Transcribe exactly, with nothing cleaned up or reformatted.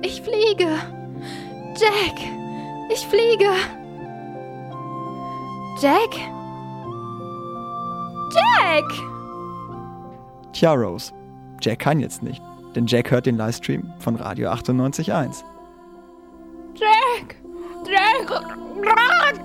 Ich fliege. Jack, ich fliege. Jack? Jack! Tja, Rose, Jack kann jetzt nicht, denn Jack hört den Livestream von Radio achtundneunzig Komma eins. Jack! Jack!